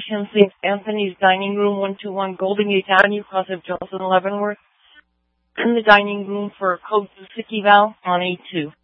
location, St. Anthony's Dining Room, 121 Golden Gate Avenue, Cross of Johnson, Leavenworth. In the dining room for code 2 City Val on A2.